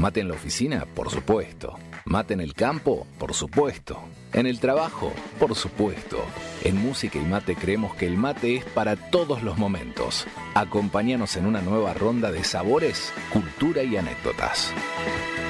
Mate en la oficina, por supuesto. Mate en el campo, por supuesto. En el trabajo, por supuesto. En Música y Mate creemos que el mate es para todos los momentos. Acompáñanos en una nueva ronda de sabores, cultura y anécdotas.